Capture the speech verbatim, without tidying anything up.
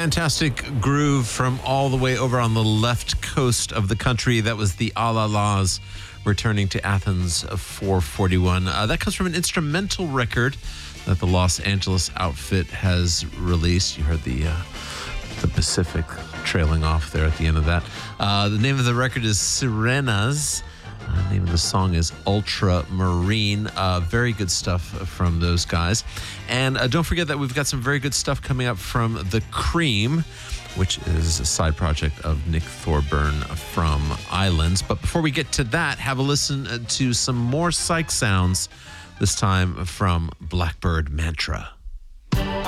fantastic groove from all the way over on the left coast of the country. That was the A-La-Las returning to Athens four forty-one. Uh, that comes from an instrumental record that the Los Angeles outfit has released. You heard the uh, the Pacific trailing off there at the end of that. Uh, the name of the record is Sirenas. Uh, the name of the song is Ultramarine. Uh, very good stuff from those guys. And uh, don't forget that we've got some very good stuff coming up from The Cream, which is a side project of Nick Thorburn from Islands. But before we get to that, have a listen to some more psych sounds, this time from Blackbird Mantra.